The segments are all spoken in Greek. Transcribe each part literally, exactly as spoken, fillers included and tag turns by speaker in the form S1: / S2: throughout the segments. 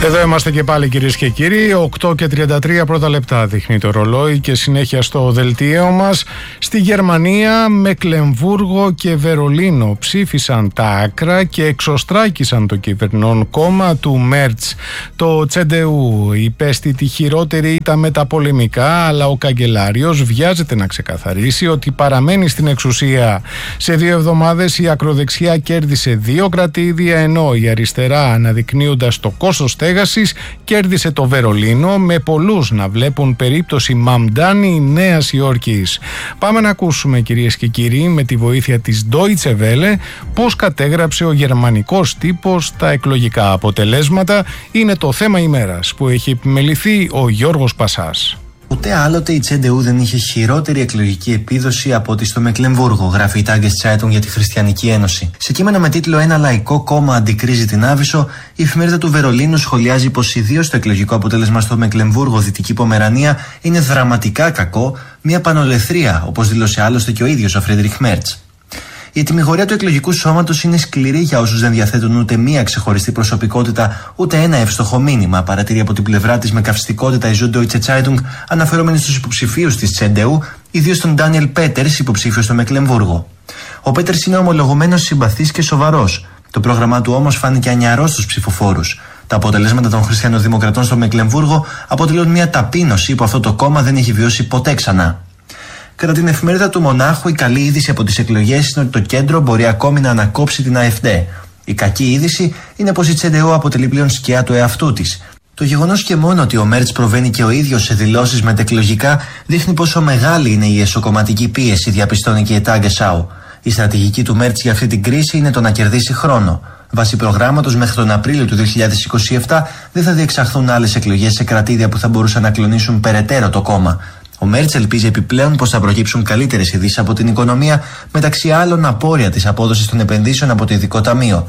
S1: Εδώ είμαστε και πάλι, κυρίες και κύριοι. οκτώ και τριάντα τρία πρώτα λεπτά δείχνει το ρολόι και συνέχεια στο δελτίο μας. Στη Γερμανία, Μεκλεμβούργο και Βερολίνο ψήφισαν τα άκρα και εξωστράκησαν το κυβερνών κόμμα του Μέρτς. Το Τσεντεού υπέστη τη χειρότερη ήττα με τα πολεμικά, αλλά ο καγκελάριος βιάζεται να ξεκαθαρίσει ότι παραμένει στην εξουσία. Σε δύο εβδομάδες η ακροδεξιά κέρδισε δύο κρατήδια, ενώ η αριστερά, αναδεικνύοντας το κόστος στέγασης, κέρδισε το Βερολίνο, με πολλούς να βλέπουν περίπτωση Μαμντάνη Νέας Υόρκης. Πάμε να ακούσουμε, κυρίες και κύριοι, με τη βοήθεια της Deutsche Welle, πώς κατέγραψε ο γερμανικός τύπος τα εκλογικά αποτελέσματα. Είναι το θέμα ημέρας που έχει επιμεληθεί ο Γιώργος Πασάς.
S2: Ούτε άλλοτε η Τσεντεού δεν είχε χειρότερη εκλογική επίδοση από ότι στο Μεκλεμβούργο, γράφει η Tageszeitung για τη Χριστιανική Ένωση. Σε κείμενο με τίτλο «Ένα λαϊκό κόμμα αντικρίζει την Άβυσσο», η εφημερίδα του Βερολίνου σχολιάζει πως ιδίως το εκλογικό αποτέλεσμα στο Μεκλεμβούργο, Δυτική Πομερανία, είναι δραματικά κακό, μια πανολεθρία, όπως δήλωσε άλλωστε και ο ίδιος ο Φρίντριχ Μέρτς. Η ετυμηγορία του εκλογικού σώματος είναι σκληρή για όσους δεν διαθέτουν ούτε μία ξεχωριστή προσωπικότητα, ούτε ένα εύστοχο μήνυμα, παρατηρεί από την πλευρά της με καυστικότητα η Süddeutsche Zeitung, αναφερόμενη στους υποψηφίους της Τσεντεού, ιδίως τον Ντάνιελ Πέτερς, υποψήφιο στο Μεκλεμβούργο. Ο Πέτερς είναι ομολογουμένος συμπαθής και σοβαρός. Το πρόγραμμά του όμως φάνηκε ανιαρό στους ψηφοφόρους. Τα αποτελέσματα των χριστιανοδημοκρατών στο Μεκλεμβούργο αποτελούν μια ταπείνωση που αυτό το κόμμα δεν έχει βιώσει ποτέ ξανά. Κατά την εφημερίδα του Μονάχου, η καλή είδηση από τις εκλογές είναι ότι το κέντρο μπορεί ακόμη να ανακόψει την AfD. Η κακή είδηση είναι πως η Τσεντεού αποτελεί πλέον σκιά του εαυτού της. Το γεγονός και μόνο ότι ο Μέρτς προβαίνει και ο ίδιος σε δηλώσεις μετεκλογικά δείχνει πόσο μεγάλη είναι η εσωκομματική πίεση, διαπιστώνει και η Tagesschau. Η στρατηγική του Μέρτς για αυτή την κρίση είναι το να κερδίσει χρόνο. Βάσει προγράμματος, μέχρι τον Απρίλιο του δύο χιλιάδες είκοσι επτά δεν θα διεξαχθούν άλλες εκλογές σε κρατήδια που θα μπορούσαν να κλονίσουν περαιτέρω το κόμμα. Ο Μέρτς ελπίζει επιπλέον πως θα προκύψουν καλύτερες ειδήσεις από την οικονομία, μεταξύ άλλων απόρρια της απόδοσης των επενδύσεων από το Ειδικό Ταμείο.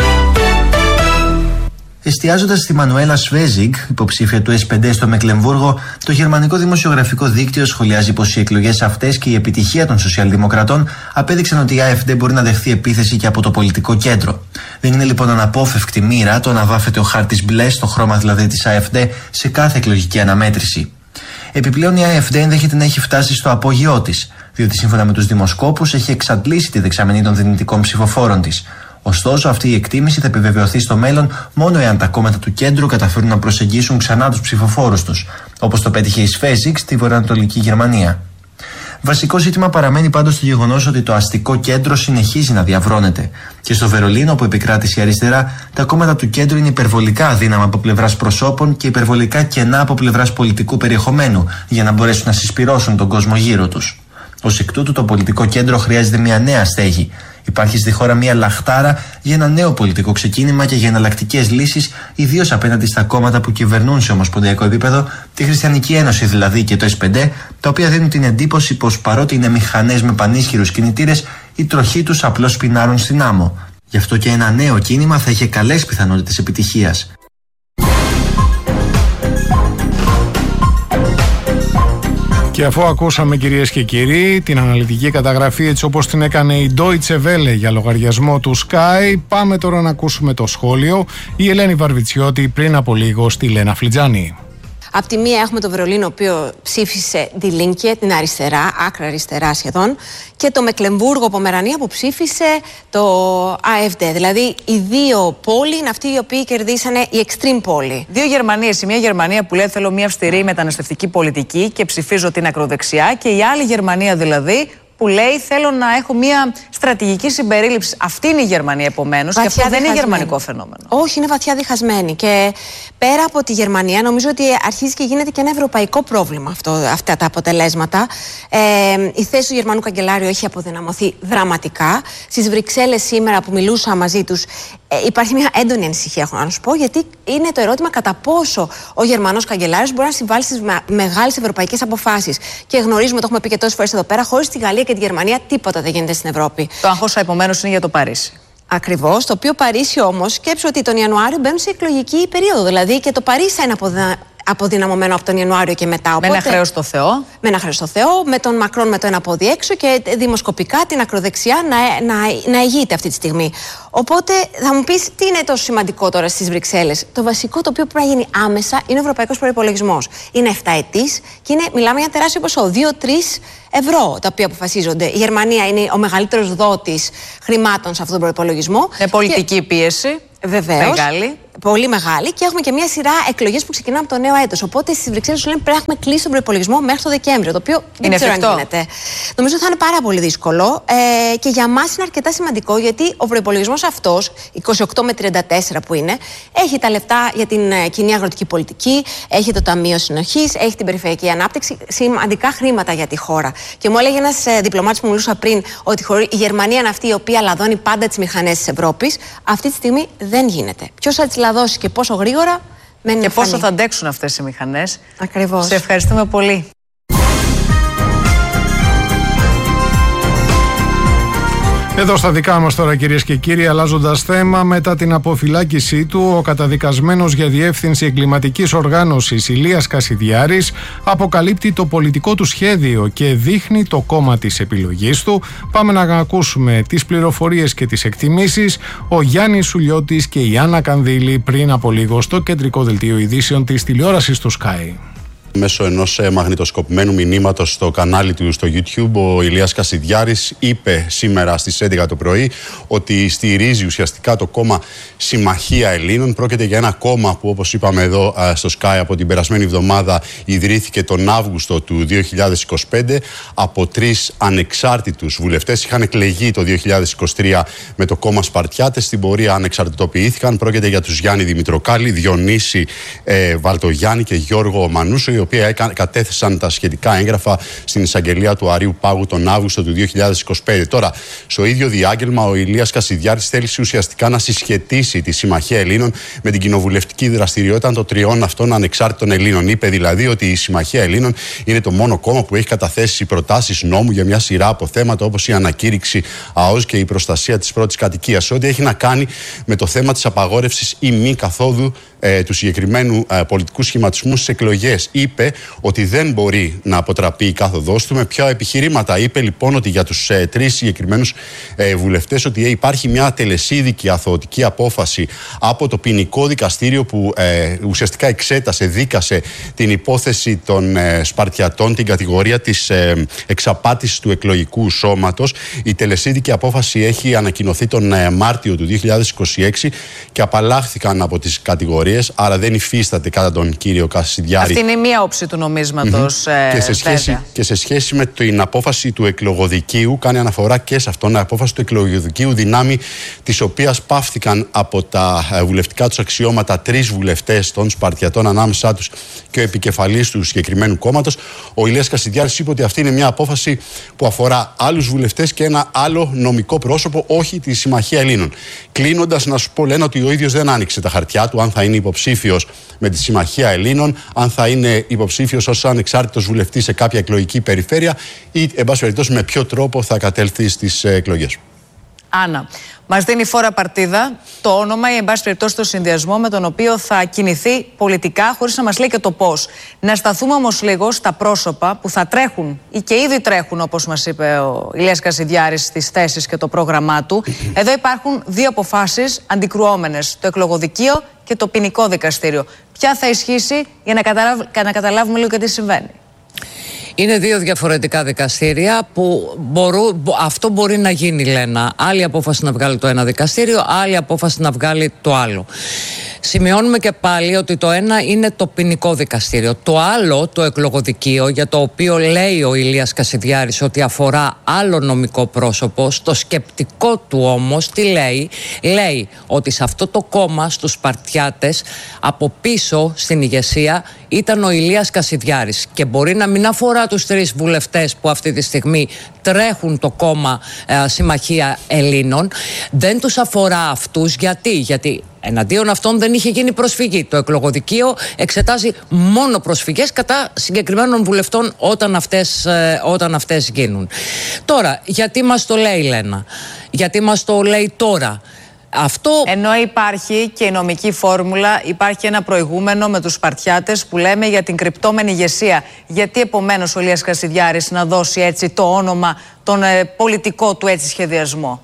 S2: Εστιάζοντας στη Μανουέλα Σβέζιγκ, υποψήφια του ες πι ντι στο Μεκλεμβούργο, το γερμανικό δημοσιογραφικό δίκτυο σχολιάζει πως οι εκλογές αυτές και η επιτυχία των σοσιαλδημοκρατών απέδειξαν ότι η AfD μπορεί να δεχθεί επίθεση και από το πολιτικό κέντρο. Δεν είναι λοιπόν αναπόφευκτη μοίρα το να βάφεται ο χάρτης μπλε, στο χρώμα δηλαδή της AfD, σε κάθε εκλογική αναμέτρηση. Επιπλέον, η AfD ενδέχεται να έχει φτάσει στο απόγειό της, διότι σύμφωνα με τους δημοσκόπους έχει εξαντλήσει τη δεξαμενή των δυνητικών ψηφοφόρων της. Ωστόσο, αυτή η εκτίμηση θα επιβεβαιωθεί στο μέλλον μόνο εάν τα κόμματα του κέντρου καταφέρουν να προσεγγίσουν ξανά τους ψηφοφόρους τους, όπως το πέτυχε η Σφέζιγκ στη βορειοανατολική Γερμανία. Βασικό ζήτημα παραμένει πάντως το γεγονός ότι το αστικό κέντρο συνεχίζει να διαβρώνεται. Και στο Βερολίνο, που επικράτησε η αριστερά, τα κόμματα του κέντρου είναι υπερβολικά αδύναμα από πλευράς προσώπων και υπερβολικά κενά από πλευράς πολιτικού περιεχομένου για να μπορέσουν να συσπυρώσουν τον κόσμο γύρω τους. Ως εκ τούτου, το πολιτικό κέντρο χρειάζεται μια νέα στέγη. Υπάρχει στη χώρα μια λαχτάρα για ένα νέο πολιτικό ξεκίνημα και για εναλλακτικές λύσεις, ιδίως απέναντι στα κόμματα που κυβερνούν σε ομοσπονδιακό επίπεδο, τη Χριστιανική Ένωση δηλαδή και το ες πι ντι, τα οποία δίνουν την εντύπωση πως παρότι είναι μηχανές με πανίσχυρους κινητήρες, οι τροχοί τους απλώς πινάρουν στην άμμο. Γι' αυτό και ένα νέο κίνημα θα είχε καλές πιθανότητες επιτυχίας.
S1: Και αφού ακούσαμε, κυρίες και κύριοι, την αναλυτική καταγραφή έτσι όπως την έκανε η Deutsche Welle για λογαριασμό του Sky, πάμε τώρα να ακούσουμε το σχόλιο. Η Ελένη Βαρβιτσιώτη πριν από λίγο στη Λένα Φλιτζάνη.
S3: Απ' τη μία έχουμε το Βερολίνο, ο οποίο ψήφισε τη Λίνκε, την αριστερά, άκρα αριστερά σχεδόν, και το Μεκλεμβούργο, Πομερανία, που ψήφισε το AfD. Δηλαδή, οι δύο πόλοι είναι αυτοί οι οποίοι κερδίσανε η extreme πόλη.
S4: Δύο Γερμανίες. Η μία Γερμανία που λέει θέλω μια αυστηρή μεταναστευτική πολιτική και ψηφίζω την ακροδεξιά, και η άλλη Γερμανία δηλαδή που λέει θέλω να έχω μια στρατηγική συμπερίληψη. Αυτή είναι η Γερμανία επομένως, και αυτό δεν είναι γερμανικό φαινόμενο.
S3: Όχι, είναι βαθιά διχασμένη. Και πέρα από τη Γερμανία, νομίζω ότι αρχίζει και γίνεται και ένα ευρωπαϊκό πρόβλημα αυτό, αυτά τα αποτελέσματα. Ε, η θέση του Γερμανού καγκελάριου έχει αποδυναμωθεί δραματικά. Στις Βρυξέλλες σήμερα που μιλούσα μαζί τους, ε, υπάρχει μια έντονη ανησυχία, έχω να σου πω, γιατί είναι το ερώτημα κατά πόσο ο Γερμανός καγκελάριος μπορεί να συμβάλλει στις μεγάλες ευρωπαϊκές αποφάσεις. Και γνωρίζουμε, το έχουμε πει και τόσες φορές εδώ πέρα, χωρίς τη Γαλλία και τη Γερμανία τίποτα δεν γίνεται στην Ευρώπη.
S4: Το άγχος επομένως είναι για το Παρίσι.
S3: Ακριβώς, το οποίο Παρίσι όμως, σκέψου ότι τον Ιανουάριο μπαίνουν σε εκλογική περίοδο. Δηλαδή και το Παρίσι θα είναι αποδυνα... αποδυναμωμένο από τον Ιανουάριο και μετά.
S4: Οπότε, με ένα χρέος στο Θεό.
S3: Με ένα χρέος στο Θεό, με τον Μακρόν με το ένα πόδι έξω και δημοσκοπικά την ακροδεξιά να, να, να ηγείται αυτή τη στιγμή. Οπότε θα μου πεις τι είναι τόσο σημαντικό τώρα στις Βρυξέλλες. Το βασικό το οποίο πρέπει να γίνει άμεσα είναι ο ευρωπαϊκός προϋπολογισμός. Είναι εφταετής και είναι, μιλάμε για τεράστιο ποσό, δύο με τρεις ευρώ τα οποία αποφασίζονται. Η Γερμανία είναι ο μεγαλύτερος δότης χρημάτων σε αυτόν τον προϋπολογισμό.
S4: Με πολιτική και... πίεση.
S3: Βεβαίως.
S4: Μεγάλη.
S3: Πολύ μεγάλη και έχουμε και μια σειρά εκλογές που ξεκινάμε από το νέο έτος. Οπότε στις Βρυξέλλες σου λένε πρέπει να έχουμε κλείσει τον προϋπολογισμό μέχρι το Δεκέμβριο. Το οποίο δεν
S4: είναι
S3: ξέρω
S4: εφικτό.
S3: αν γίνεται. Νομίζω θα είναι πάρα πολύ δύσκολο ε, και για μας είναι αρκετά σημαντικό γιατί ο προϋπολογισμός αυτός, είκοσι οκτώ με τριάντα τέσσερα που είναι, έχει τα λεφτά για την ε, κοινή αγροτική πολιτική, έχει το Ταμείο Συνοχής, έχει την περιφερειακή ανάπτυξη, σημαντικά χρήματα για τη χώρα. Και μου έλεγε ένας ε, διπλωμάτης που μιλούσα πριν ότι η Γερμανία είναι αυτή η οποία λαδώνει πάντα τις μηχανές της Ευρώπης. Αυτή τη στιγμή δεν γίνεται. Ποιος θα τις λαδώσει και πόσο γρήγορα μένει
S4: και
S3: να
S4: πόσο
S3: φανεί.
S4: θα αντέξουν αυτές οι μηχανές.
S3: Ακριβώς.
S4: Σε ευχαριστούμε πολύ.
S1: Εδώ στα δικά μας τώρα, κυρίες και κύριοι, αλλάζοντας θέμα, μετά την αποφυλάκησή του, ο καταδικασμένος για διεύθυνση εγκληματικής οργάνωσης Ηλίας Κασιδιάρης αποκαλύπτει το πολιτικό του σχέδιο και δείχνει το κόμμα της επιλογής του. Πάμε να ακούσουμε τις πληροφορίες και τις εκτιμήσεις. Ο Γιάννης Σουλιώτης και η Άννα Κανδύλη πριν από λίγο στο κεντρικό δελτίο ειδήσεων της τηλεόρασης του Sky.
S5: Μέσω ενός μαγνητοσκοπημένου μηνύματος στο κανάλι του στο YouTube, ο Ηλίας Κασιδιάρης είπε σήμερα στις έντεκα το πρωί ότι στηρίζει ουσιαστικά το κόμμα Συμμαχία Ελλήνων. Πρόκειται για ένα κόμμα που, όπως είπαμε εδώ στο Sky, από την περασμένη εβδομάδα ιδρύθηκε τον Αύγουστο του δύο χιλιάδες είκοσι πέντε από τρεις ανεξάρτητους βουλευτές. Είχαν εκλεγεί το δύο χιλιάδες είκοσι τρία με το κόμμα Σπαρτιάτες. Στην πορεία ανεξαρτητοποιήθηκαν. Πρόκειται για τους Γιάννη Δημητροκάλη, Διονύση ε, Βαλτογιάννη και Γιώργο Μανούσο, οι οποίοι κατέθεσαν τα σχετικά έγγραφα στην εισαγγελία του Αρείου Πάγου τον Αύγουστο του δύο χιλιάδες είκοσι πέντε. Τώρα, στο ίδιο διάγγελμα, ο Ηλίας Κασιδιάρης θέλησε ουσιαστικά να συσχετίσει τη Συμμαχία Ελλήνων με την κοινοβουλευτική δραστηριότητα των τριών αυτών ανεξάρτητων Ελλήνων. Είπε δηλαδή ότι η Συμμαχία Ελλήνων είναι το μόνο κόμμα που έχει καταθέσει προτάσεις νόμου για μια σειρά από θέματα, όπως η ανακήρυξη ΑΟΣ και η προστασία της πρώτης κατοικίας. Ό,τι έχει να κάνει με το θέμα της απαγόρευσης ή μη καθόδου ε, του συγκεκριμένου ε, πολιτικού σχηματισμού στις εκλογές. Είπε ότι δεν μπορεί να αποτραπεί η κάθοδός του. Με ποια επιχειρήματα? Είπε λοιπόν ότι για τους ε, τρεις συγκεκριμένους ε, βουλευτές ότι ε, υπάρχει μια τελεσίδικη αθωωτική απόφαση από το ποινικό δικαστήριο που ε, ουσιαστικά εξέτασε, δίκασε την υπόθεση των ε, Σπαρτιατών, την κατηγορία της ε, εξαπάτησης του εκλογικού σώματος. Η τελεσίδικη απόφαση έχει ανακοινωθεί τον ε, Μάρτιο του δύο χιλιάδες είκοσι έξι και απαλλάχθηκαν από τις κατηγορίες, άρα δεν υφίσταται κατά τον κύριο Κασιδιάρη.
S4: Αυτή είναι μία όψη του νομίσματος. Mm-hmm. ε,
S5: και, σε σχέση, και σε σχέση με την απόφαση του εκλογοδικείου, κάνει αναφορά και σε αυτόν, απόφαση του εκλογοδικείου, δυνάμει της οποίας πάυθηκαν από τα βουλευτικά τους αξιώματα τρεις βουλευτές των Σπαρτιατών, ανάμεσά τους και ο επικεφαλής του συγκεκριμένου κόμματος. Ο Ηλίας Κασιδιάρης είπε ότι αυτή είναι μια απόφαση που αφορά άλλους βουλευτές και ένα άλλο νομικό πρόσωπο, όχι τη Συμμαχία Ελλήνων. Κλείνοντας, να σου πω, λένε ότι ο ίδιος δεν άνοιξε τα χαρτιά του αν θα είναι υποψήφιος με τη Συμμαχία Ελλήνων, αν θα είναι υποψήφιος ως ανεξάρτητος βουλευτής σε κάποια εκλογική περιφέρεια ή, εν πάση περιπτώσει, με ποιο τρόπο θα κατέλθει στις εκλογές.
S4: Άννα, μας δίνει φόρα παρτίδα το όνομα ή, εν πάση περιπτώσει, το συνδυασμό με τον οποίο θα κινηθεί πολιτικά, χωρίς να μας λέει και το πώς. Να σταθούμε όμως λίγο στα πρόσωπα που θα τρέχουν ή και ήδη τρέχουν, όπως μας είπε ο Ηλίας Κασιδιάρης, στις θέσεις και το πρόγραμμά του. Εδώ υπάρχουν δύο αποφάσεις αντικρουόμενες, το εκλογοδικείο και το ποινικό δικαστήριο. Ποια θα ισχύσει για να, καταλάβ... να καταλάβουμε λίγο και τι συμβαίνει?
S6: Είναι δύο διαφορετικά δικαστήρια που μπορούν, αυτό μπορεί να γίνει, Λένα. Άλλη απόφαση να βγάλει το ένα δικαστήριο, άλλη απόφαση να βγάλει το άλλο. Σημειώνουμε και πάλι ότι το ένα είναι το ποινικό δικαστήριο. Το άλλο, το εκλογοδικείο, για το οποίο λέει ο Ηλίας Κασιδιάρης ότι αφορά άλλο νομικό πρόσωπο, στο σκεπτικό του όμως τι λέει? Λέει ότι σε αυτό το κόμμα, στους Σπαρτιάτες, από πίσω στην ηγεσία ήταν ο Ηλίας Κασιδιάρης και μπορεί να μην αφορά τους τρεις βουλευτές που αυτή τη στιγμή τρέχουν το κόμμα ε, Συμμαχία Ελλήνων. Δεν τους αφορά αυτούς. Γιατί? Γιατί εναντίον αυτών δεν είχε γίνει προσφυγή. Το εκλογοδικείο εξετάζει μόνο προσφυγές κατά συγκεκριμένων βουλευτών όταν αυτές, ε, όταν αυτές γίνουν. Τώρα, γιατί μας το λέει, Λένα? Γιατί μας το λέει τώρα? Αυτό...
S4: Ενώ υπάρχει και η νομική φόρμουλα, υπάρχει ένα προηγούμενο με τους Σπαρτιάτες που λέμε για την κρυπτόμενη ηγεσία. Γιατί επομένως ο Ηλίας Κασιδιάρης να δώσει έτσι το όνομα, τον ε, πολιτικό του έτσι σχεδιασμό?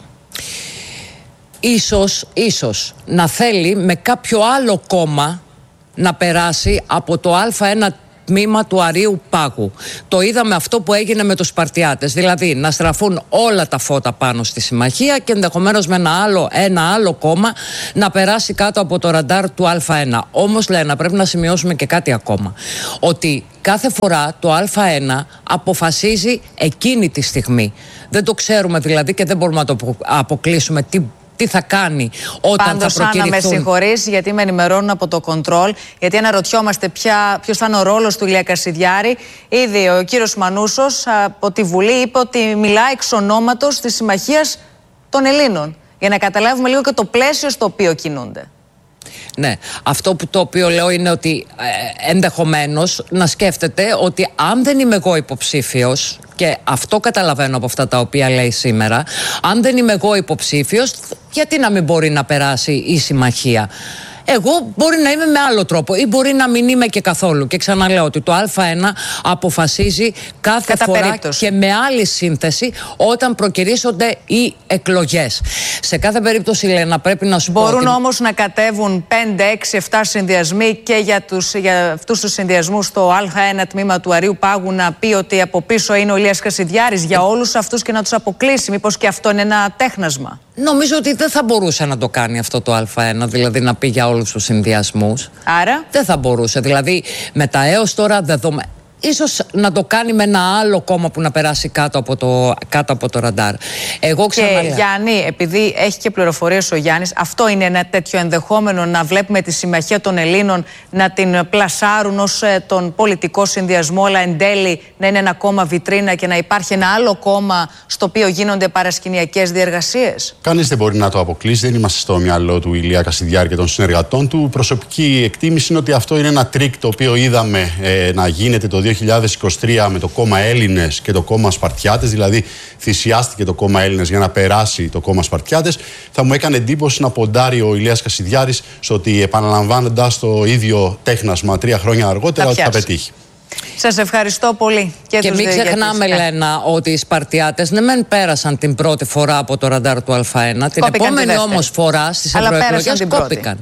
S6: Ίσως, ίσως να θέλει με κάποιο άλλο κόμμα να περάσει από το Α1 τμήμα του Αρείου Πάγου. Το είδαμε αυτό που έγινε με τους Σπαρτιάτες. Δηλαδή να στραφούν όλα τα φώτα πάνω στη συμμαχία και ενδεχομένως με ένα άλλο, ένα άλλο κόμμα να περάσει κάτω από το ραντάρ του Α1. Όμως, Λένα, πρέπει να σημειώσουμε και κάτι ακόμα. Ότι κάθε φορά το Α1 αποφασίζει εκείνη τη στιγμή. Δεν το ξέρουμε δηλαδή και δεν μπορούμε να το αποκλείσουμε τι τι θα κάνει όταν
S4: Πάντως,
S6: θα προκηρυχθούν.
S4: Άννα, με συγχωρείς γιατί με ενημερώνουν από το κοντρόλ, γιατί αναρωτιόμαστε ποια, ποιος θα είναι ο ρόλος του Ηλία Κασιδιάρη. Ήδη ο κύριος Μανούσος από τη Βουλή είπε ότι μιλά εξ ονόματος της Συμμαχίας των Ελλήνων. Για να καταλάβουμε λίγο και το πλαίσιο στο οποίο κινούνται.
S6: Ναι, αυτό που το οποίο λέω είναι ότι ε, ενδεχομένως να σκέφτεται ότι αν δεν είμαι εγώ υποψήφιος, και αυτό καταλαβαίνω από αυτά τα οποία λέει σήμερα, αν δεν είμαι εγώ υποψήφιος, γιατί να μην μπορεί να περάσει η συμμαχία? Εγώ μπορεί να είμαι με άλλο τρόπο ή μπορεί να μην είμαι και καθόλου. Και ξαναλέω ότι το Α1 αποφασίζει κάθε
S4: Κατά
S6: φορά
S4: περίπτωση.
S6: και με άλλη σύνθεση όταν προκυρήσονται οι εκλογές. Σε κάθε περίπτωση, Λένα, πρέπει να σου
S4: Μπορούν
S6: πω ότι...
S4: όμως να κατέβουν πέντε, έξι, επτά συνδυασμοί και για, τους, για αυτούς τους συνδυασμούς το Α1 τμήμα του Αρείου Πάγου να πει ότι από πίσω είναι ο Ηλίας Κασιδιάρης για όλους αυτούς και να τους αποκλείσει. Μήπως και αυτό είναι ένα τέχνασμα?
S6: Νομίζω ότι δεν θα μπορούσε να το κάνει αυτό το Α1, δηλαδή να πει για όλους τους συνδυασμούς.
S4: Άρα?
S6: Δεν θα μπορούσε. Δηλαδή με τα έως τώρα δεδομένα. Ίσως να το κάνει με ένα άλλο κόμμα που να περάσει κάτω από το, κάτω από το ραντάρ. Εγώ ξαναλέω.
S4: Και Γιάννη, επειδή έχει και πληροφορίες ο Γιάννης, αυτό είναι ένα τέτοιο ενδεχόμενο, να βλέπουμε τη Συμμαχία των Ελλήνων να την πλασάρουν ως ε, τον πολιτικό συνδυασμό, αλλά εν τέλει να είναι ένα κόμμα βιτρίνα και να υπάρχει ένα άλλο κόμμα στο οποίο γίνονται παρασκηνιακές διεργασίες?
S5: Κανείς δεν μπορεί να το αποκλείσει. Δεν είμαστε στο μυαλό του Ηλία Κασιδιάρη και των συνεργατών του. Προσωπική εκτίμηση είναι ότι αυτό είναι ένα τρίκ το οποίο είδαμε ε, να γίνεται το δύο χιλιάδες είκοσι τρία με το κόμμα Έλληνες και το κόμμα Σπαρτιάτες. Δηλαδή, θυσιάστηκε το κόμμα Έλληνες για να περάσει το κόμμα Σπαρτιάτες. Θα μου έκανε εντύπωση να ποντάρει ο Ηλίας Κασιδιάρης στο ότι επαναλαμβάνοντας το ίδιο τέχνασμα τρία χρόνια αργότερα ότι θα πετύχει.
S4: Σας ευχαριστώ πολύ. Και,
S6: και
S4: τους
S6: μην ξεχνάμε,
S4: τις...
S6: Λένα, ότι οι Σπαρτιάτες ναι μεν πέρασαν την πρώτη φορά από το ραντάρ του Α1, την
S4: Κόπηκαν
S6: επόμενη όμως φορά στις ευρωεκλογές κόπηκαν.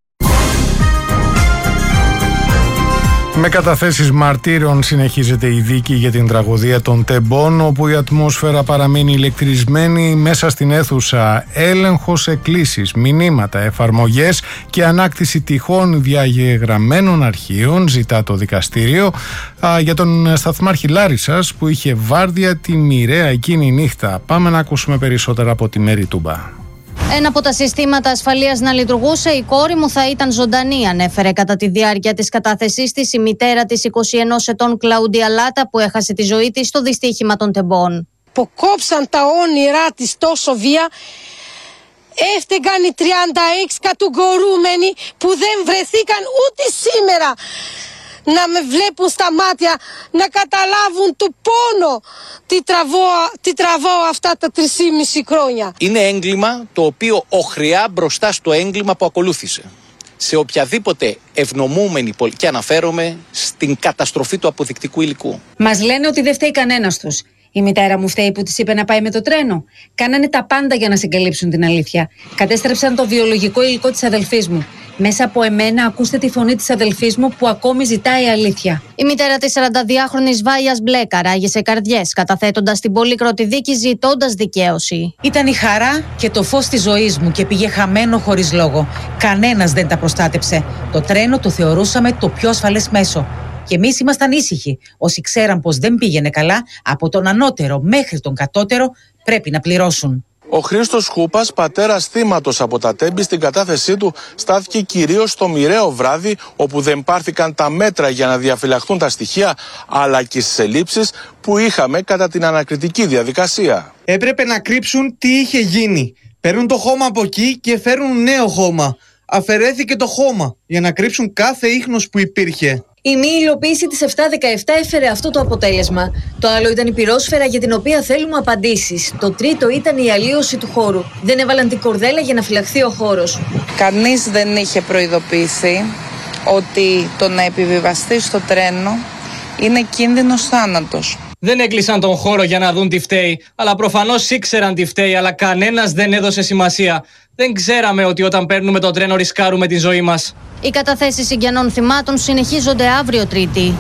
S1: Με καταθέσεις μαρτύρων συνεχίζεται η δίκη για την τραγωδία των Τεμπών, όπου η ατμόσφαιρα παραμένει ηλεκτρισμένη μέσα στην αίθουσα. Έλεγχος εκκλήσεις, μηνύματα, εφαρμογές και ανάκτηση τυχών διαγεγραμμένων αρχείων ζητά το δικαστήριο α, για τον σταθμάρχη Λάρισσας που είχε βάρδια τη μοιραία εκείνη νύχτα. Πάμε να ακούσουμε περισσότερα από τη Μέρη Τούμπα.
S7: Ένα από τα συστήματα ασφαλείας να λειτουργούσε, η κόρη μου θα ήταν ζωντανή, ανέφερε κατά τη διάρκεια της κατάθεσής της η μητέρα της είκοσι ενός ετών Κλαούντια Λάτα που έχασε τη ζωή της στο δυστύχημα των Τεμπών.
S8: Που κόψαν τα όνειρά της τόσο βία, έφταιγαν οι τριάντα έξι κατηγορούμενοι που δεν βρεθήκαν ούτε σήμερα να με βλέπουν στα μάτια, να καταλάβουν το πόνο τι τραβώ, τι τραβάω αυτά τα τρεισήμισι χρόνια.
S9: Είναι έγκλημα το οποίο οχρεά μπροστά στο έγκλημα που ακολούθησε. Σε οποιαδήποτε ευνομούμενη πολιτική, και αναφέρομαι στην καταστροφή του αποδεικτικού υλικού.
S10: Μας λένε ότι δεν φταίει κανένας τους. Η μητέρα μου φταίει που της είπε να πάει με το τρένο. Κάνανε τα πάντα για να συγκαλύψουν την αλήθεια. Κατέστρεψαν το βιολογικό υλικό της αδελφής μου. Μέσα από εμένα ακούστε τη φωνή της αδελφής μου που ακόμη ζητάει αλήθεια.
S7: Η μητέρα της σαρανταδυάχρονης Βάιας Μπλέκα ράγισε καρδιές, καταθέτοντας την πολύκροτη δίκη ζητώντας δικαίωση.
S10: Ήταν η χαρά και το φως της ζωής μου και πήγε χαμένο χωρίς λόγο. Κανένας δεν τα προστάτεψε. Το τρένο το θεωρούσαμε το πιο ασφαλές μέσο. Και εμείς ήμασταν ήσυχοι. Όσοι ξέραν πως δεν πήγαινε καλά, από τον ανώτερο μέχρι τον κατώτερο, πρέπει να πληρώσουν.
S11: Ο Χρήστος Χούπας, πατέρας θύματος από τα Τέμπη, στην κατάθεσή του στάθηκε κυρίως στο μοιραίο βράδυ, όπου δεν πάρθηκαν τα μέτρα για να διαφυλαχθούν τα στοιχεία, αλλά και στις ελλείψεις που είχαμε κατά την ανακριτική διαδικασία.
S12: Έπρεπε να κρύψουν τι είχε γίνει. Παίρνουν το χώμα από εκεί και φέρνουν νέο χώμα. Αφαιρέθηκε το χώμα για να κρύψουν κάθε ίχνος που υπήρχε.
S13: Η μη υλοποίηση της επτά δεκαεπτά έφερε αυτό το αποτέλεσμα. Το άλλο ήταν η πυρόσφαιρα για την οποία θέλουμε απαντήσεις. Το τρίτο ήταν η αλλίωση του χώρου. Δεν έβαλαν την κορδέλα για να φυλαχθεί ο χώρος.
S14: Κανείς δεν είχε προειδοποιηθεί ότι το να επιβιβαστεί στο τρένο είναι κίνδυνος θάνατος.
S15: Δεν έκλεισαν τον χώρο για να δουν τι φταίει, αλλά προφανώς ήξεραν τι φταίει, αλλά κανένας δεν έδωσε σημασία. Δεν ξέραμε ότι όταν παίρνουμε το τρένο ρισκάρουμε τη ζωή μας.
S7: Οι καταθέσεις συγγενών θυμάτων συνεχίζονται αύριο Τρίτη.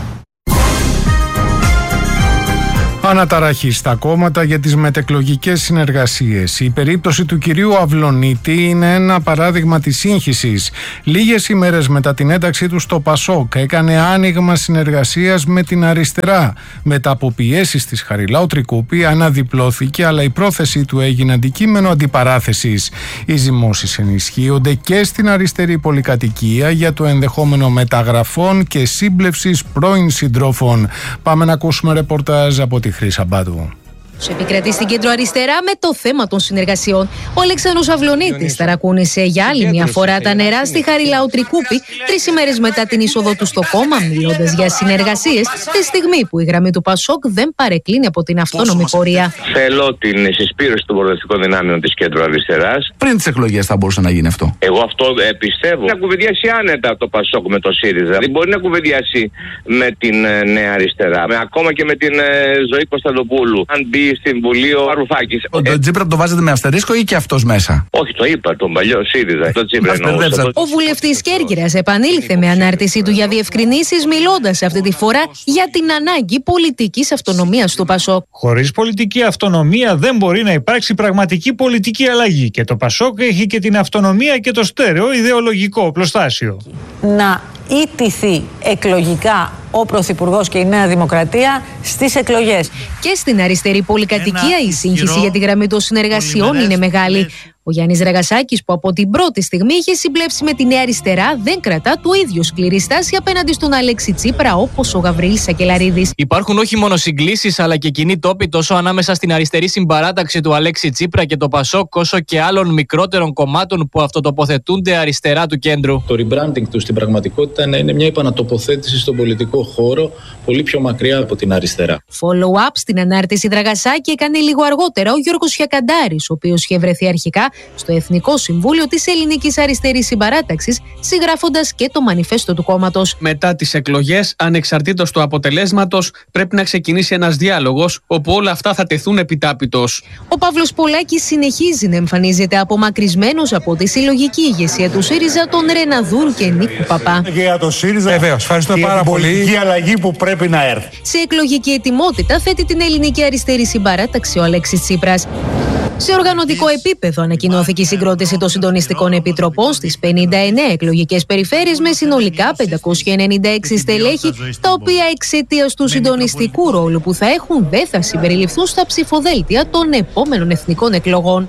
S1: Αναταραχή στα κόμματα για τις μετεκλογικές συνεργασίες. Η περίπτωση του κυρίου Αυλωνίτη είναι ένα παράδειγμα της σύγχυσης. Λίγες ημέρες μετά την ένταξή του στο Πασόκ έκανε άνοιγμα συνεργασίας με την αριστερά. Μετά από πιέσεις της Χαριλάου Τρικούπη αναδιπλώθηκε, αλλά η πρόθεσή του έγινε αντικείμενο αντιπαράθεσης. Οι ζυμώσεις ενισχύονται και στην αριστερή πολυκατοικία για το ενδεχόμενο μεταγραφών και σύμπλευσης πρώην συντρόφων. Πάμε να ακούσουμε ρεπορτάζ από τη Χρύσα Μπάτου.
S16: Επικρατεί στην κέντρο αριστερά με το θέμα των συνεργασιών. Ο Αλέξανδρος Αυλωνίτης ταρακούνησε για άλλη μια φορά τα νερά στη Χαριλάου Τρικούπη, τρεις ημέρες μετά την είσοδο του στο κόμμα, μιλώντας για συνεργασίες, τη στιγμή που η γραμμή του Πασόκ δεν παρεκκλίνει από την αυτόνομη πορεία.
S17: Θέλω την συσπήρωση των προοδευτικών δυνάμεων της κέντρου αριστεράς.
S18: Πριν τις εκλογές θα μπορούσε να γίνει αυτό.
S17: Εγώ αυτό ε, πιστεύω. Να κουβεντιάσει άνετα το Πασόκ με το ΣΥΡΙΖΑ. Δεν μπορεί να κουβεντιάσει με την ε, Νέα Αριστερά. Με, ακόμα και με την ε, Ζωή Κωνσταντοπούλου. Αν μπει στην Βουλή ο Βαρουφάκης.
S18: Ο ε, Τζίπρα το βάζετε με αστερίσκο ή και αυτός μέσα?
S17: Όχι, το είπα, τον παλιό ΣΥΡΙΖΑ. Το Τζίπρα εννοούσα.
S16: Ο βουλευτής Κέρκυρας επανήλθε με ανάρτηση του για διευκρινήσεις, μιλώντας αυτή τη φορά για την ανάγκη πολιτικής αυτονομίας του Πασόκ.
S19: Χωρίς πολιτική αυτονομία δεν μπορεί να υπάρξει πραγματική πολιτική αλλαγή. Και το Πασόκ έχει και την αυτονομία και το στέρεο ιδεολογικό οπλοστάσιο.
S4: Να ιτηθεί εκλογικά ο Πρωθυπουργός και η Νέα Δημοκρατία στις εκλογές.
S16: Και στην αριστερή πολυκατοικία η σύγχυση για τη γραμμή των συνεργασιών είναι μεγάλη. Ο Γιάννης Ραγασάκης, που από την πρώτη στιγμή είχε συμπλέψει με τη Νέα Αριστερά, δεν κρατά το ίδιο σκληρή στάση απέναντι στον Αλέξη Τσίπρα όπως ο Γαβρίλης Σακελαρίδης.
S15: Υπάρχουν όχι μόνο συγκλήσεις αλλά και κοινοί τόποι τόσο ανάμεσα στην αριστερή συμπαράταξη του Αλέξη Τσίπρα και το Πασόκ, όσο και άλλων μικρότερων κομμάτων που αυτοτοποθετούνται αριστερά του κέντρου.
S20: Το rebranding του στην πραγματικότητα είναι μια επανατοποθέτηση στον πολιτικό χώρο πολύ πιο μακριά από την αριστερά.
S16: Follow-up στην ανάρτηση Δραγασάκη έκανε λίγο αργότερα ο Γιώργος Φιακαντάρης, ο οποίος είχε βρεθεί αρχικά στο Εθνικό Συμβούλιο της Ελληνικής Αριστερής Συμπαράταξης, συγγράφοντας και το μανιφέστο του κόμματος.
S15: Μετά τις εκλογές, ανεξαρτήτως του αποτελέσματος, πρέπει να ξεκινήσει ένας διάλογος όπου όλα αυτά θα τεθούν επιτάπητος.
S16: Ο Παύλος Πολάκης συνεχίζει να εμφανίζεται απομακρυσμένος από τη συλλογική ηγεσία του ΣΥΡΙΖΑ, των Ρεναδούρ και Νίκου Παπά.
S21: Και για το ΣΥΡΙΖΑ, βεβαίως, ευχαριστώ πάρα πολύ. Η πολιτική αλλαγή που πρέπει να έρθει.
S16: Σε εκλογική ετοιμότητα θέτει την Ελληνική Αριστερή Συμπαράταξη ο Αλέξης Τσίπρας. Σε οργανωτικό επίπεδο ανακοινώθηκε η συγκρότηση των συντονιστικών επιτροπών στις πενήντα εννέα εκλογικές περιφέρειες με συνολικά πεντακόσια ενενήντα έξι στελέχη, τα οποία εξαιτίας του συντονιστικού ρόλου που θα έχουν δεν θα συμπεριληφθούν στα ψηφοδέλτια των επόμενων εθνικών εκλογών.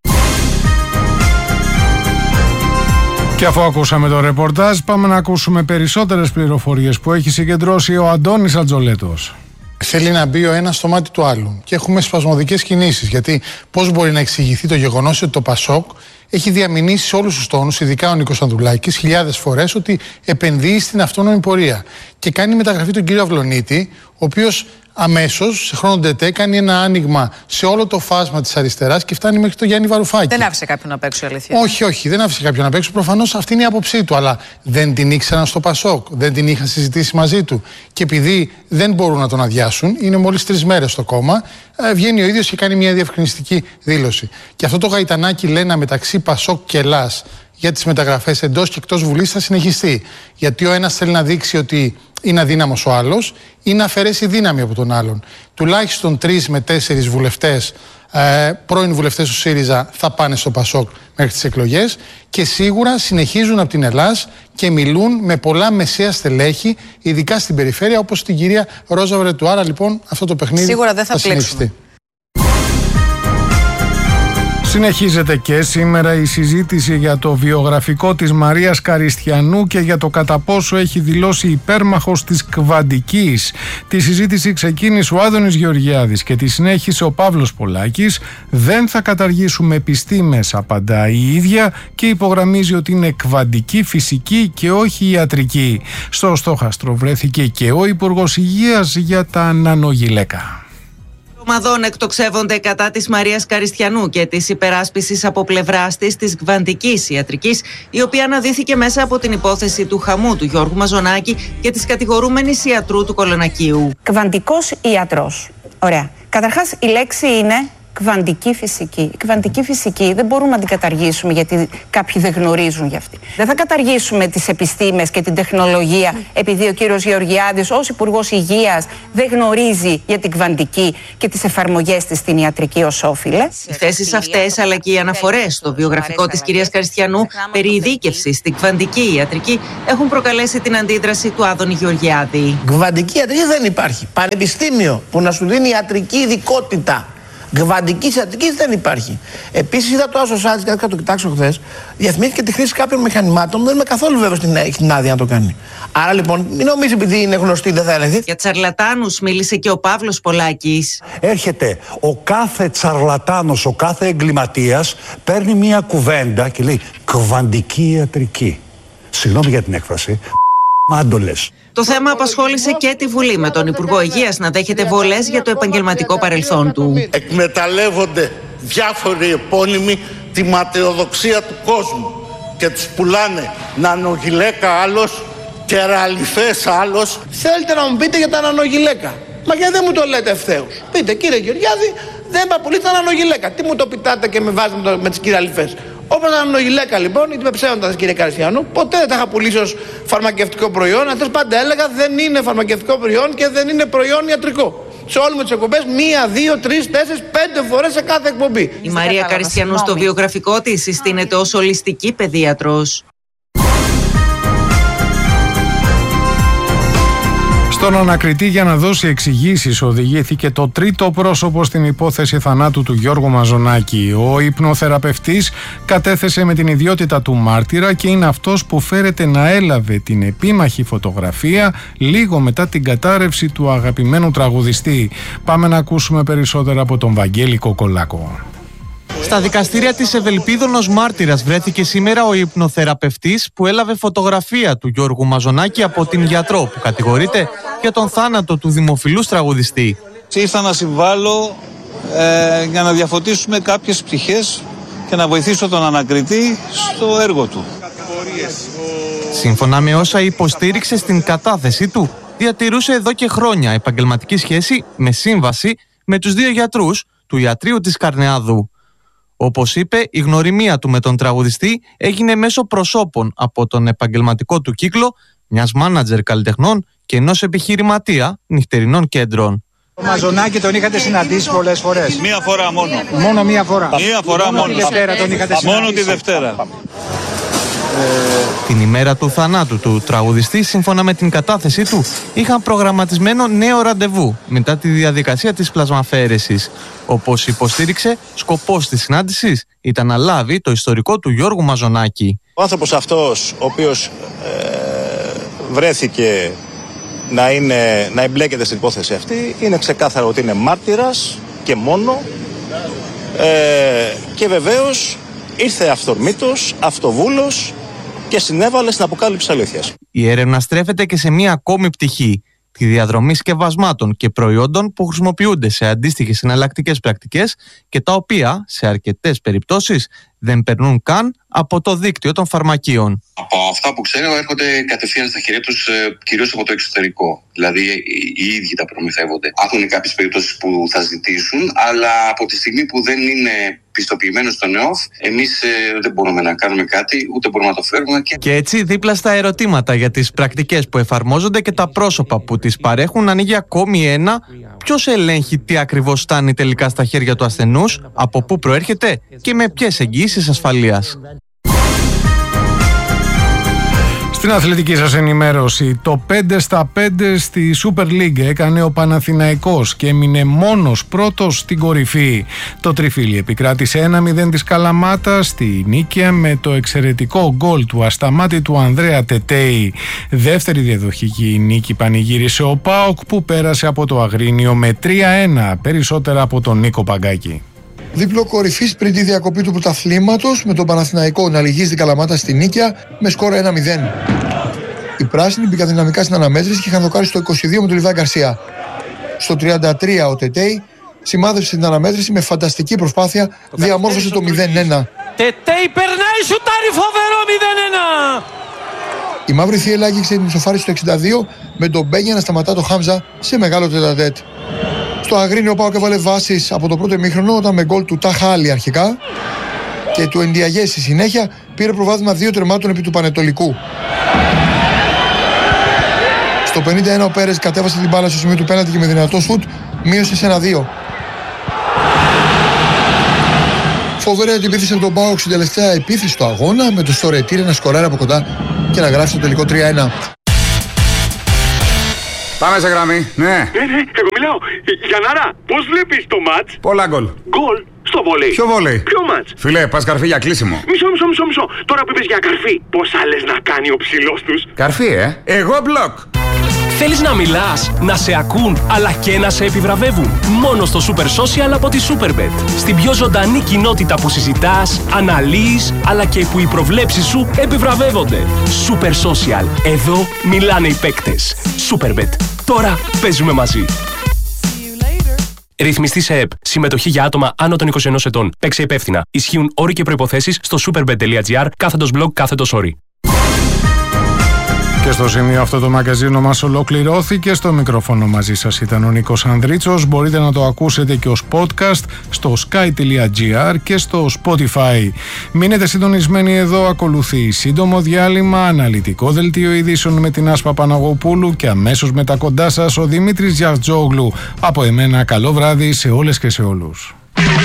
S1: Και αφού ακούσαμε το ρεπορτάζ, πάμε να ακούσουμε περισσότερες πληροφορίες που έχει συγκεντρώσει ο Αντώνης Ατζολέτος.
S22: Θέλει να μπει ο ένας στο μάτι του άλλου. Και έχουμε σπασμωδικές κινήσεις. Γιατί πώς μπορεί να εξηγηθεί το γεγονός ότι το Πασόκ έχει διαμηνήσει σε όλους τους τόνους, ειδικά ο Νίκος Ανδρουλάκης, χιλιάδες φορές, ότι επενδύει στην αυτόνομη πορεία. Και κάνει μεταγραφή τον κύριο Αυλωνίτη, ο οποίος αμέσως, σε χρόνο ντετέ, κάνει ένα άνοιγμα σε όλο το φάσμα της αριστεράς και φτάνει μέχρι τον Γιάννη Βαρουφάκη.
S4: Δεν άφησε κάποιον να παίξει, αλήθεια.
S22: Όχι, όχι, δεν άφησε κάποιον να παίξει. Προφανώς αυτή είναι η άποψή του. Αλλά δεν την ήξεραν στο Πασόκ, δεν την είχαν συζητήσει μαζί του. Και επειδή δεν μπορούν να τον αδειάσουν, είναι μόλις τρεις μέρες στο κόμμα, βγαίνει ο ίδιος και κάνει μια διευκρινιστική δήλωση. Και αυτό το γαϊτανάκι, λένε, μεταξύ Πασόκ και Ελλάς για τις μεταγραφές εντός και εκτός Βουλής θα συνεχιστεί. Γιατί ο ένας θέλει να δείξει ότι είναι αδύναμος ο άλλος ή να αφαιρέσει δύναμη από τον άλλον. Τουλάχιστον τρεις με τέσσερις βουλευτές, ε, πρώην βουλευτές του ΣΥΡΙΖΑ, θα πάνε στο Πασόκ μέχρι τις εκλογές και σίγουρα συνεχίζουν από την Ελλάς και μιλούν με πολλά μεσαία στελέχη, ειδικά στην περιφέρεια, όπως την κυρία Ρόζα Βρετουάρα. Λοιπόν, αυτό το παιχνίδι
S4: σίγουρα δεν θα,
S22: θα συνεχιστεί.
S1: Συνεχίζεται και σήμερα η συζήτηση για το βιογραφικό της Μαρίας Καριστιανού και για το κατά πόσο έχει δηλώσει υπέρμαχος της κβαντικής. Τη συζήτηση ξεκίνησε ο Άδωνης Γεωργιάδης και τη συνέχισε ο Παύλος Πολάκης. Δεν θα καταργήσουμε επιστήμες, απαντά η ίδια, και υπογραμμίζει ότι είναι κβαντική φυσική και όχι ιατρική. Στο στόχαστρο βρέθηκε και ο Υπουργός Υγείας για τα νανογυλαίκα.
S2: Ομαδών εκτοξεύονται κατά της Μαρίας Καριστιανού και της υπεράσπισης από πλευράς της της κβαντικής ιατρικής, η οποία αναδύθηκε μέσα από την υπόθεση του χαμού του Γιώργου Μαζονάκη και της κατηγορούμενης ιατρού του Κολονακίου.
S3: Κβαντικός ιατρός. Ωραία. Καταρχάς, η λέξη είναι κβαντική φυσική. Η κβαντική φυσική δεν μπορούμε να την καταργήσουμε γιατί κάποιοι δεν γνωρίζουν για αυτή. Δεν θα καταργήσουμε τις επιστήμες και την τεχνολογία επειδή ο κύριος Γεωργιάδης ως Υπουργός Υγείας δεν γνωρίζει για την κβαντική και τις εφαρμογές της στην ιατρική ως όφιλε.
S2: Οι θέσεις αυτές αλλά και οι αναφορές στο βιογραφικό της κυρίας Καριστιανού περί ειδίκευσης στην κβαντική ιατρική έχουν προκαλέσει την αντίδραση του Άδωνη Γεωργιάδη.
S23: Κβαντική ιατρική δεν υπάρχει. Πανεπιστήμιο που να σου δίνει ιατρική ειδικότητα. Κβαντική ιατρική δεν υπάρχει. Επίσης, είδα το Άσο Σάλτς, κάτι το κοιτάξω χθες, διαφημίστηκε τη χρήση κάποιων μηχανημάτων που δεν είμαι καθόλου βέβαιος στην, στην άδεια να το κάνει. Άρα λοιπόν, μην νομίζει επειδή είναι γνωστή δεν θα ελεγχθεί.
S2: Για τσαρλατάνους μίλησε και ο Παύλος Πολάκης.
S24: Έρχεται ο κάθε τσαρλατάνος, ο κάθε εγκληματίας, παίρνει μια κουβέντα και λέει κβαντική ιατρική. Συγγνώμη για την έκφραση. Μάντολες.
S2: Το θέμα απασχόλησε και τη Βουλή, με τον Υπουργό Υγείας να δέχεται βολές για το επαγγελματικό παρελθόν του.
S25: Εκμεταλλεύονται διάφοροι επώνυμοι τη ματαιοδοξία του κόσμου και τους πουλάνε νανογυλαίκα άλλος, κεραλιφές άλλος.
S23: Θέλετε να μου πείτε για τα νανογυλαίκα? Μα γιατί δεν μου το λέτε ευθέως? Πείτε, κύριε Γεωργιάδη, δεν είπα πολύ τα νανογυλαίκα. Τι μου το πιτάτε και με βάζετε με, με τις κυραλιφές? Όπως τα νανογυλαίκα λοιπόν, είτε με ψέματα κύριε Καριστιανού, ποτέ δεν τα είχα πουλήσει ως φαρμακευτικό προϊόν. Αυτές πάντα έλεγα δεν είναι φαρμακευτικό προϊόν και δεν είναι προϊόν ιατρικό. Σε όλες μου τις εκπομπές, μία, δύο, τρεις, τέσσερις, πέντε φορές σε κάθε εκπομπή.
S2: Η Μαρία Καριστιανού στο βιογραφικό της συστήνεται ως ολιστική παιδίατρος.
S1: Στον ανακριτή για να δώσει εξηγήσεις οδηγήθηκε το τρίτο πρόσωπο στην υπόθεση θανάτου του Γιώργου Μαζονάκη. Ο υπνοθεραπευτής κατέθεσε με την ιδιότητα του μάρτυρα και είναι αυτός που φέρεται να έλαβε την επίμαχη φωτογραφία λίγο μετά την κατάρρευση του αγαπημένου τραγουδιστή. Πάμε να ακούσουμε περισσότερα από τον Βαγγέλη Κοκολάκο.
S26: Στα δικαστήρια της Ευελπίδων ως μάρτυρας βρέθηκε σήμερα ο υπνοθεραπευτής που έλαβε φωτογραφία του Γιώργου Μαζονάκη από την γιατρό που κατηγορείται για τον θάνατο του δημοφιλούς τραγουδιστή.
S27: Ήρθα να συμβάλλω ε, για να διαφωτίσουμε κάποιες πτυχές και να βοηθήσω τον ανακριτή στο έργο του.
S26: Σύμφωνα με όσα υποστήριξε στην κατάθεσή του, διατηρούσε εδώ και χρόνια επαγγελματική σχέση με σύμβαση με τους δύο γιατρούς του ιατρείου της Καρνεάδου. Όπως είπε, η γνωριμία του με τον τραγουδιστή έγινε μέσω προσώπων από τον επαγγελματικό του κύκλο, μιας μάνατζερ καλλιτεχνών και ενός επιχειρηματία νυχτερινών κέντρων.
S28: Ο Μαζονάκη τον είχατε συναντήσει πολλές φορές?
S27: Μία φορά μόνο.
S28: Μόνο μία φορά?
S27: Μία φορά μόνο.
S28: Τη Δευτέρα τον είχατε συναντήσει?
S27: Μόνο τη Δευτέρα.
S26: Την ημέρα του θανάτου του τραγουδιστή, σύμφωνα με την κατάθεσή του, είχαν προγραμματισμένο νέο ραντεβού μετά τη διαδικασία της πλασμαφαίρεσης. Όπως υποστήριξε, σκοπός της συνάντησης ήταν να λάβει το ιστορικό του Γιώργου Μαζονάκη.
S27: Ο άνθρωπος αυτός, ο οποίος ε, βρέθηκε να, είναι, να εμπλέκεται στην υπόθεση αυτή, είναι ξεκάθαρο ότι είναι μάρτυρας και μόνο ε, και βεβαίως ήρθε αυθορμήτως, αυτοβούλος και συνέβαλε στην αποκάλυψη αλήθειας.
S26: Η έρευνα στρέφεται και σε μία ακόμη πτυχή, τη διαδρομή σκευασμάτων και προϊόντων που χρησιμοποιούνται σε αντίστοιχες εναλλακτικές πρακτικές και τα οποία, σε αρκετές περιπτώσεις, δεν περνούν καν από το δίκτυο των φαρμακείων.
S29: Από αυτά που ξέρω έρχονται κατευθείαν στα χέρια τους, κυρίως από το εξωτερικό. Δηλαδή οι ίδιοι τα προμηθεύονται. Έχουν κάποιες περιπτώσεις που θα ζητήσουν, αλλά από τη στιγμή που δεν είναι πιστοποιημένος στον ΕΟΦ, εμείς ε, δεν μπορούμε να κάνουμε κάτι, ούτε μπορούμε να το φέρουμε. Και...
S26: και έτσι, δίπλα στα ερωτήματα για τις πρακτικές που εφαρμόζονται και τα πρόσωπα που τις παρέχουν, ανοίγει ακόμη ένα: ποιος ελέγχει τι ακριβώς φτάνει τελικά στα χέρια του ασθενούς, από πού προέρχεται και με ποιες εγγυήσεις ασφαλείας.
S1: Στην αθλητική σας ενημέρωση, το πέντε στα πέντε στη Super League έκανε ο Παναθηναϊκός και έμεινε μόνος πρώτος στην κορυφή. Το τριφύλι επικράτησε ένα μηδέν της Καλαμάτα στη Νίκαια με το εξαιρετικό γκολ του ασταμάτητου Ανδρέα Τετέη. Δεύτερη διαδοχική νίκη πανηγύρισε ο ΠΑΟΚ που πέρασε από το Αγρίνιο με τρία ένα, περισσότερα από τον Νίκο Παγκάκη.
S5: Δίπλο κορυφής πριν τη διακοπή του πρωταθλήματος, με τον Παναθηναϊκό να λυγίζει την Καλαμάτα στη Νίκαια με σκόρα ένα μηδέν. Οι πράσινοι μπήκαν δυναμικά στην αναμέτρηση και είχαν δοκάρει στο είκοσι δύο με τον Λιβάη Γκαρσία. Στο τριάντα τρία ο Τετέη σημάδευσε την αναμέτρηση με φανταστική προσπάθεια, διαμόρφωσε το μηδέν ένα.
S6: Τετέη περνάει, σουτάρει, φοβερό μηδέν ένα.
S5: Η μαύρη θύελα άγγιξε την ισοφάριση στο εξήντα δύο με τον Μπένια να σταματά το Χάμζα σε μεγάλο τετατέτ. Στο Αγρίνιο ο ΠΑΟΚ έβαλε βάσεις από το πρώτο ημίχρονο όταν με γκολ του Ταχάλη αρχικά και του Ενδιαγέ στη συνέχεια πήρε προβάδισμα δύο τερμάτων επί του Πανετολικού. Στο πενήντα ένα ο Πέρες κατέβασε την μπάλα στο σημείο του πέναλτι και με δυνατό σουτ μείωσε σε ένα δύο. Φοβερή αντιπίθεση από τον ΠΑΟΚ στην τελευταία επίθεση του αγώνα με το Στορετήρη να σκοράρει από κοντά και να γράψει το τελικό τρία ένα.
S8: Πάμε σε γραμμή, ναι.
S9: Ναι, ναι, εγώ μιλάω. Γιαννάρα, πώς βλέπεις το μάτς?
S8: Πολλά γκολ.
S9: Γκολ στο βόλεϊ.
S8: Ποιο βόλεϊ?
S9: Ποιο μάτς?
S8: Φιλέ, πας καρφί για κλείσιμο.
S9: Μισό, μισό, μισό, μισό. Τώρα που είπες για καρφί, πώς άλλες να κάνει ο ψηλός τους?
S8: Καρφί, ε. Εγώ μπλοκ.
S10: Θέλεις να μιλάς, να σε ακούν, αλλά και να σε επιβραβεύουν? Μόνο στο Super Social από τη Superbet. Στην πιο ζωντανή κοινότητα που συζητάς, αναλύεις, αλλά και που οι προβλέψεις σου επιβραβεύονται. Super Social. Εδώ μιλάνε οι παίκτες. Superbet. Τώρα παίζουμε μαζί. Ρυθμιστή σε ΕΠ. Συμμετοχή για άτομα άνω των είκοσι ενός ετών. Παίξε υπεύθυνα. Ισχύουν όροι και προϋποθέσεις στο superbet.gr κάθετος blog κάθετος όροι.
S1: Και στο σημείο αυτό το μαγκαζίνο μας ολοκληρώθηκε. Στο μικρόφωνο μαζί σας ήταν ο Νίκος Ανδρίτσος. Μπορείτε να το ακούσετε και ως podcast στο sky.gr και στο Spotify. Μείνετε συντονισμένοι εδώ. Ακολουθεί σύντομο διάλειμμα, αναλυτικό δελτίο ειδήσεων με την Άσπα Παναγοπούλου και αμέσως μετά κοντά σας ο Δημήτρης Γιαρτζόγλου. Από εμένα καλό βράδυ σε όλες και σε όλους.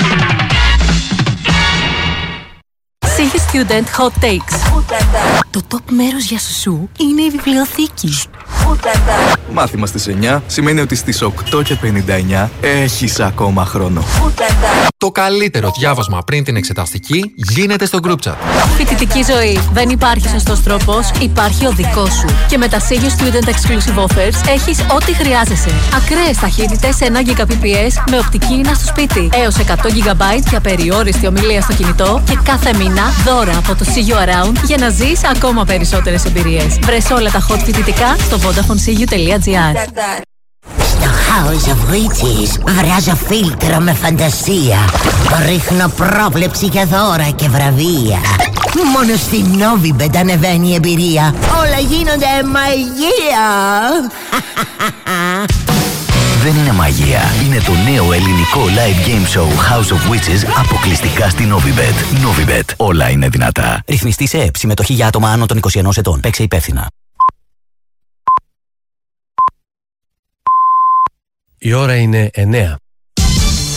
S11: Σίγη Student Hot Takes. Το top μέρος για σουσού είναι η βιβλιοθήκη.
S12: Μάθημα στις εννιά σημαίνει ότι στις οκτώ και πενήντα εννιά έχεις ακόμα χρόνο.
S13: Το καλύτερο διάβασμα πριν την εξεταστική γίνεται στο group chat.
S11: Φοιτητική ζωή. Δεν υπάρχει σωστός τρόπος, υπάρχει ο δικός σου. Και με τα Σίγη Student Exclusive Offers έχεις ό,τι χρειάζεσαι. Ακραίες ταχύτητες ένα γιγαμπάιτ με οπτική ίνα στο σπίτι. Έως εκατό γιγαμπάιτ για περιόριστη ομιλία στο κινητό και κάθε μήνα δώρα από το See You Around για να ζεις ακόμα περισσότερες εμπειρίες. Βρες όλα τα hot φοιτητικά στο vodafone c u τελεία g r.
S14: Στο House of Witches βράζω φίλτρο με φαντασία. Ρίχνω πρόβλεψη για δώρα και βραβεία. Μόνο στη Novibet ανεβαίνει η εμπειρία. Όλα γίνονται μαγεία.
S30: Δεν είναι μαγεία. Είναι το νέο ελληνικό live game show House of Witches αποκλειστικά στη Novibet. Novibet. Όλα είναι δυνατά.
S31: Ρυθμιστή σε ΕΠ. Συμμετοχή για άτομα άνω των είκοσι ενός ετών. Παίξε υπεύθυνα.
S32: Η ώρα είναι εννέα.